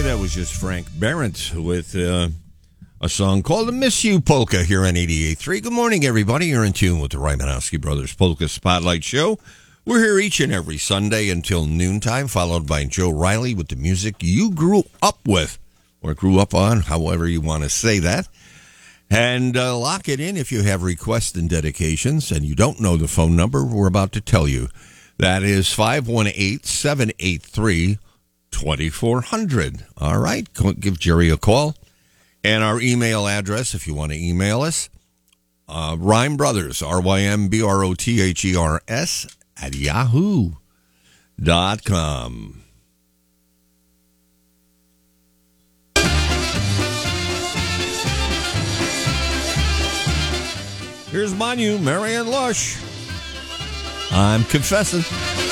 That was just Frank Barrett with a song called the Miss You Polka here on 88.3. Good morning, everybody. You're in tune with the Rymanowski Brothers Polka Spotlight Show. We're here each and every Sunday until noontime, followed by Joe Riley with the music you grew up with, or grew up on, however you want to say that. And lock it in if you have requests and dedications, and you don't know the phone number we're about to tell you. That is 518-783-2400. All right, give Jerry a call. And our email address, if you want to email us, Rhyme Brothers, RYMBROTHERS, at yahoo.com. Here's Manu, Marianne Lush. I'm confessing.